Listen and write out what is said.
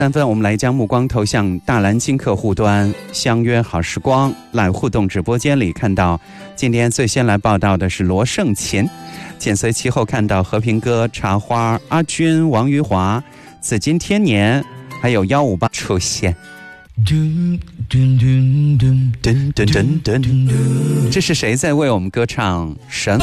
3分，我们来将目光投向大蓝鲸客户端相约好时光来互动直播间里，看到今天最先来报道的是罗胜琴，紧随其后看到和平哥、茶花、阿军、王余华、紫金天年还有158出现。这是谁在为我们歌唱神